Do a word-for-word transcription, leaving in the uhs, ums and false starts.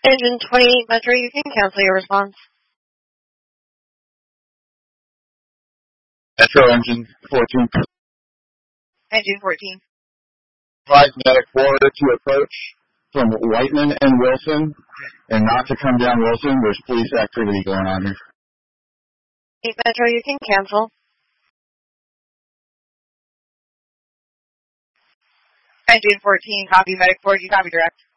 Engine twenty, Metro, you can cancel your response. Metro Engine fourteen. Engine fourteen. Advise medic four to approach from Whiteman and Wilson, and not to come down Wilson. There's police activity going on here. eight Metro, you can cancel. Engine fourteen, copy medic four, you copy direct.